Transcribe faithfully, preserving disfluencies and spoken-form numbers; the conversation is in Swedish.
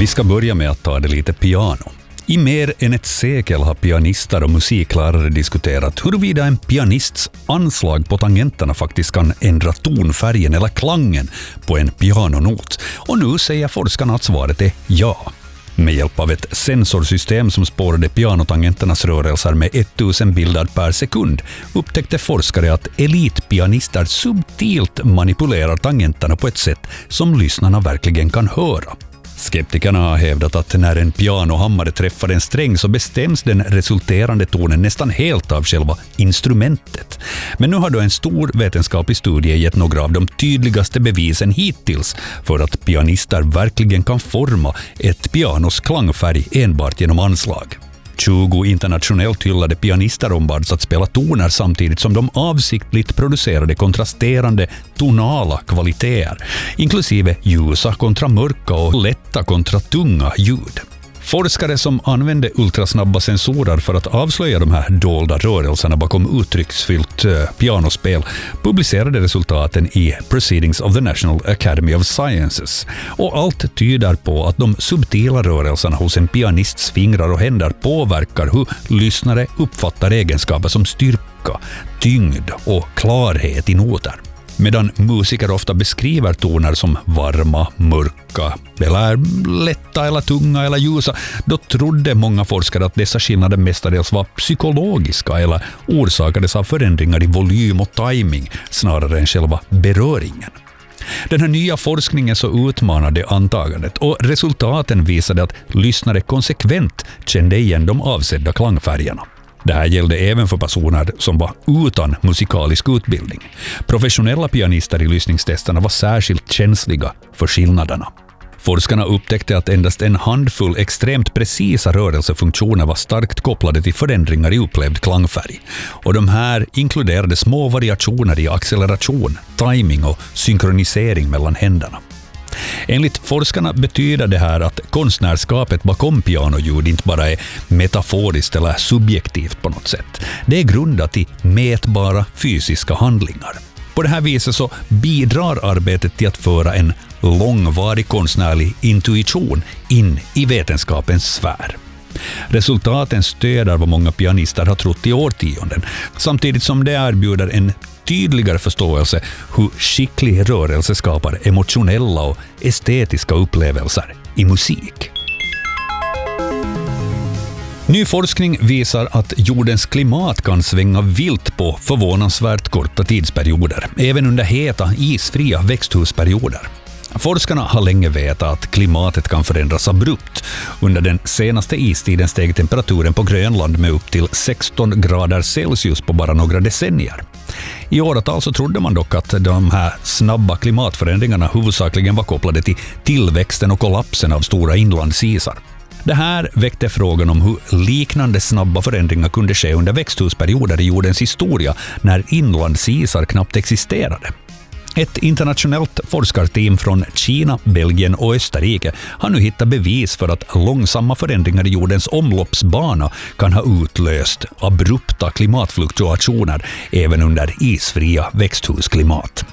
Vi ska börja med att ta det lite piano. I mer än ett sekel har pianister och musiklärare diskuterat huruvida en pianists anslag på tangenterna faktiskt kan ändra tonfärgen eller klangen på en pianonot. Och nu säger forskarna att svaret är ja. Med hjälp av ett sensorsystem som spårade pianotangenternas rörelser med tusen bilder per sekund upptäckte forskare att elitpianister subtilt manipulerar tangenterna på ett sätt som lyssnarna verkligen kan höra. Skeptikerna har hävdat att när en pianohammare träffar en sträng så bestäms den resulterande tonen nästan helt av själva instrumentet. Men nu har då en stor vetenskaplig studie gett några av de tydligaste bevisen hittills för att pianister verkligen kan forma ett pianos klangfärg enbart genom anslag. tjugo internationellt hyllade pianister ombads att spela toner samtidigt som de avsiktligt producerade kontrasterande tonala kvaliteter, inklusive ljusa kontra mörka och lätta kontra tunga ljud. Forskare som använde ultrasnabba sensorer för att avslöja de här dolda rörelserna bakom uttrycksfyllt uh, pianospel publicerade resultaten i Proceedings of the National Academy of Sciences. Och allt tyder på att de subtila rörelserna hos en pianists fingrar och händer påverkar hur lyssnare uppfattar egenskaper som styrka, tyngd och klarhet i noter. Medan musiker ofta beskriver toner som varma, mörka, eller lätta eller tunga eller ljusa, då trodde många forskare att dessa skillnader mestadels var psykologiska eller orsakades av förändringar i volym och timing snarare än själva beröringen. Den här nya forskningen så utmanade antagandet och resultaten visade att lyssnare konsekvent kände igen de avsedda klangfärgerna. Det här gällde även för personer som var utan musikalisk utbildning. Professionella pianister i lyssningstesterna var särskilt känsliga för skillnaderna. Forskarna upptäckte att endast en handfull extremt precisa rörelsefunktioner var starkt kopplade till förändringar i upplevd klangfärg. Och de här inkluderade små variationer i acceleration, timing och synkronisering mellan händerna. Enligt forskarna betyder det här att konstnärskapet bakom pianoljud inte bara är metaforiskt eller subjektivt på något sätt. Det är grundat i mätbara fysiska handlingar. På det här viset så bidrar arbetet till att föra en långvarig konstnärlig intuition in i vetenskapens sfär. Resultaten stöder vad många pianister har trott i årtionden, samtidigt som det erbjuder en tydligare förståelse hur skicklig rörelse skapar emotionella och estetiska upplevelser i musik. Ny forskning visar att jordens klimat kan svänga vilt på förvånansvärt korta tidsperioder, även under heta, isfria växthusperioder. Forskarna har länge vetat att klimatet kan förändras abrupt. Under den senaste istiden steg temperaturen på Grönland med upp till sexton grader Celsius på bara några decennier. I åratal så trodde man dock att de här snabba klimatförändringarna huvudsakligen var kopplade till tillväxten och kollapsen av stora inlandsisar. Det här väckte frågan om hur liknande snabba förändringar kunde ske under växthusperioder i jordens historia när inlandsisar knappt existerade. Ett internationellt forskarteam från Kina, Belgien och Österrike har nu hittat bevis för att långsamma förändringar i jordens omloppsbana kan ha utlöst abrupta klimatfluktuationer även under isfria växthusklimat.